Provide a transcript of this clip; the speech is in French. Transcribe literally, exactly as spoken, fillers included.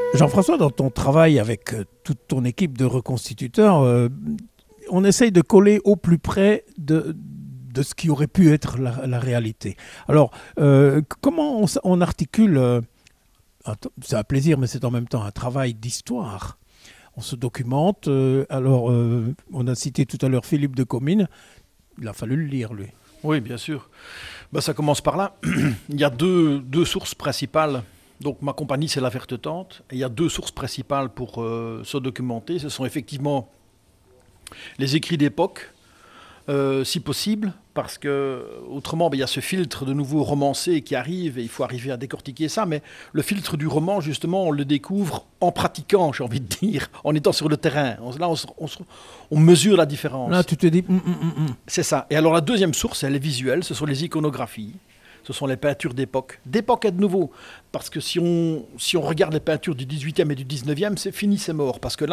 Jean-François, dans ton travail avec euh, toute ton équipe de reconstituteurs, euh, on essaye de coller au plus près de, de ce qui aurait pu être la, la réalité. Alors, euh, comment on, s- on articule, euh, un t- c'est un plaisir, mais c'est en même temps un travail d'histoire. On se documente. euh, alors, euh, on a cité tout à l'heure Philippe de Comines. Il a fallu le lire, lui. Oui, bien sûr. Ben, ça commence par là. Il y a deux, deux sources principales. Donc ma compagnie, c'est La Verte Tente. Et il y a deux sources principales pour euh, se documenter. Ce sont effectivement les écrits d'époque, euh, si possible, parce que autrement, ben, il y a ce filtre de nouveau romancé qui arrive et il faut arriver à décortiquer ça. Mais le filtre du roman, justement, on le découvre en pratiquant, j'ai envie de dire, en étant sur le terrain. On- là, on, se- on se- on mesure la Là, différence. tu te dis, hum, hum, hum, hum. C'est ça. Et alors la deuxième source, elle est visuelle, ce sont les iconographies. Ce sont les peintures d'époque. D'époque et de nouveau. Parce que si on, si on regarde les peintures du dix-huitième et du dix-neuvième, c'est fini, c'est mort. Parce que là,